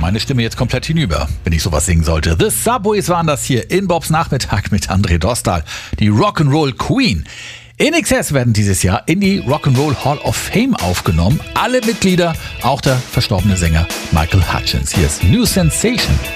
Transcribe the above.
meine Stimme jetzt komplett hinüber, wenn ich sowas singen sollte. The Subways waren das hier in Bobs Nachmittag mit André Dostal, die Rock'n'Roll Queen. INXS werden dieses Jahr in die Rock'n'Roll Hall of Fame aufgenommen. Alle Mitglieder, auch der verstorbene Sänger Michael Hutchence. Hier ist New Sensation.